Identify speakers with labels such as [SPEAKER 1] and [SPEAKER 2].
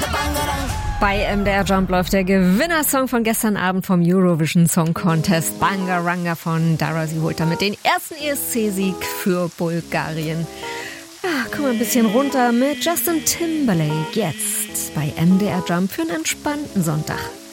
[SPEAKER 1] Bei MDR Jump läuft der Gewinnersong von gestern Abend vom Eurovision Song Contest. Bangaranga von Dara. Sie holt damit den ersten ESC-Sieg für Bulgarien. Komm ein bisschen runter mit Justin Timberlake jetzt bei MDR Jump für einen entspannten Sonntag.